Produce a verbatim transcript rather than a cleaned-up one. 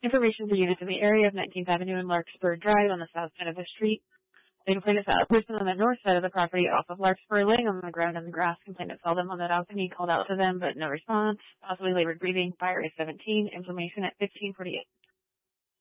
Information for units in the area of nineteenth Avenue and Larkspur Drive on the south side of the street. They complained about a person on the north side of the property off of Larkspur laying on the ground in the grass. Complainant saw them on the balcony, called out to them, but no response. Possibly labored breathing. Fire is seventeen. Information at fifteen forty-eight.